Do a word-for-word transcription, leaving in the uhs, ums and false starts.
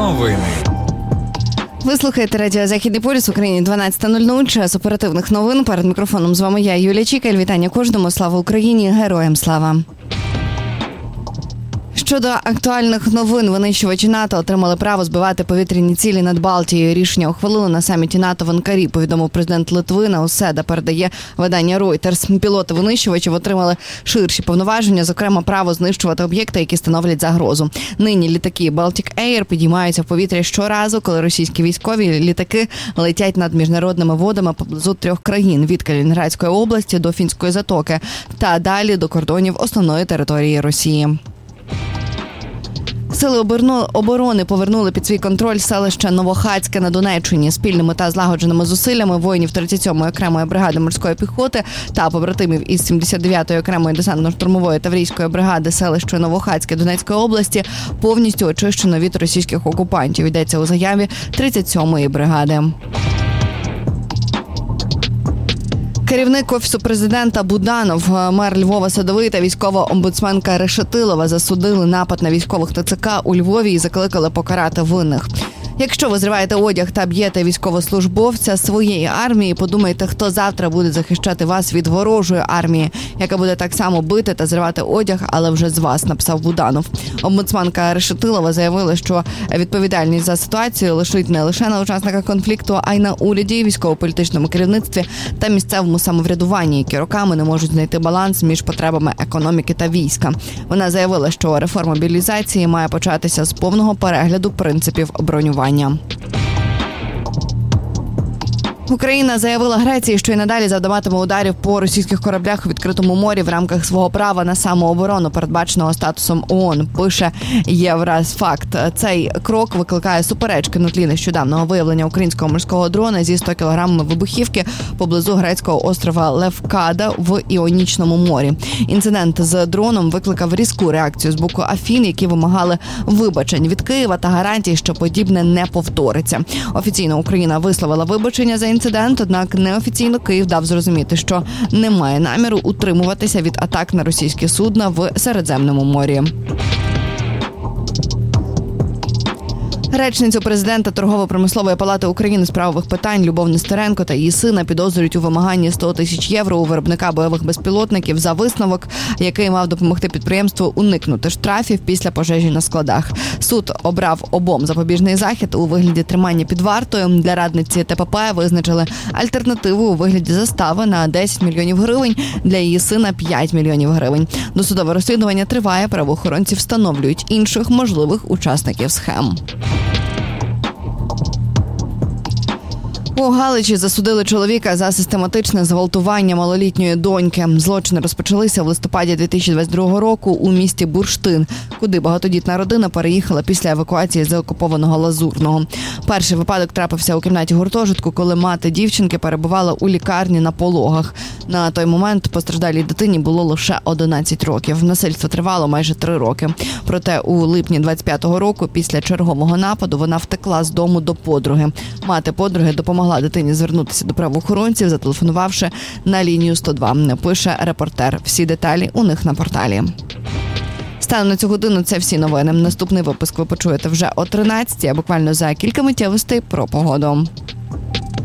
Новини. Ви слухаєте радіо «Західний полюс» в Україні дванадцята нуль нуль, час оперативних новин. Перед мікрофоном з вами я, Юлія Чікаль. Вітання кожному. Слава Україні! Героям слава! Щодо актуальних новин, винищувачі НАТО отримали право збивати повітряні цілі над Балтією. Рішення ухвалили на саміті НАТО в Анкарі, повідомив президент Литви Науседа, передає видання Reuters. Пілоти винищувачів отримали ширші повноваження, зокрема право знищувати об'єкти, які становлять загрозу. Нині літаки Baltic Air підіймаються в повітря щоразу, коли російські військові літаки летять над міжнародними водами поблизу трьох країн – від Калінінградської області до Фінської затоки та далі до кордонів основної території Росії. Сили оборони повернули під свій контроль селище Новохацьке на Донеччині. Спільними та злагодженими зусиллями воїнів тридцять сьомої окремої бригади морської піхоти та побратимів із сімдесят дев'ятої окремої десантно-штурмової таврійської бригади селище Новохацьке Донецької області повністю очищено від російських окупантів. Йдеться у заяві тридцять сьомої бригади. Керівник Офісу президента Буданов, мер Львова Садовий та військова омбудсменка Решетилова засудили напад на військових ТЦК у Львові і закликали покарати винних. Якщо ви зриваєте одяг та б'єте військовослужбовця своєї армії, подумайте, хто завтра буде захищати вас від ворожої армії, яка буде так само бити та зривати одяг, але вже з вас, написав Буданов. Омбудсменка Решетилова заявила, що відповідальність за ситуацію лишить не лише на учасниках конфлікту, а й на уряді, військово-політичному керівництві та місцевому самоврядуванні, які роками не можуть знайти баланс між потребами економіки та війська. Вона заявила, що реформа мобілізації має початися з повного перегляду принципів бронювання. Україна заявила Греції, що й надалі завдаватиме ударів по російських кораблях у відкритому морі в рамках свого права на самооборону, передбаченого статусом ООН, пише Євросфакт. Цей крок викликає суперечки на тлі нещодавнього виявлення українського морського дрона зі сто кілограмами вибухівки поблизу грецького острова Левкада в Іонічному морі. Інцидент з дроном викликав різку реакцію з боку Афін, які вимагали вибачень від Києва та гарантій, що подібне не повториться. Офіційно Україна висловила вибачення за інцидент. Інцидент, однак неофіційно Київ дав зрозуміти, що не має наміру утримуватися від атак на російські судна в Середземному морі. Речницю президента Торгово-промислової палати України з правових питань Любов Нестеренко та її сина підозрюють у вимаганні сто тисяч євро у виробника бойових безпілотників за висновок, який мав допомогти підприємству уникнути штрафів після пожежі на складах. Суд обрав обом запобіжний захід у вигляді тримання під вартою. Для радниці ТПП визначили альтернативу у вигляді застави на десять мільйонів гривень, для її сина п'ять мільйонів гривень. Досудове розслідування триває, правоохоронці встановлюють інших можливих учасників схем. У Галичі засудили чоловіка за систематичне зґвалтування малолітньої доньки. Злочини розпочалися в листопаді дві тисячі двадцять другого року у місті Бурштин, куди багатодітна родина переїхала після евакуації з окупованого Лазурного. Перший випадок трапився у кімнаті гуртожитку, коли мати дівчинки перебувала у лікарні на пологах. На той момент постраждалій дитині було лише одинадцять років. Насильство тривало майже три роки. Проте у липні двадцять п'ятого року, після чергового нападу, вона втекла з дому до подруги. Мати подруги допомогла дитині звернутися до правоохоронців, зателефонувавши на лінію сто два, пише репортер. Всі деталі у них на порталі. Станом на цю годину це всі новини. Наступний випуск ви почуєте вже о тринадцятій, а буквально за кілька миттєвостей про погоду.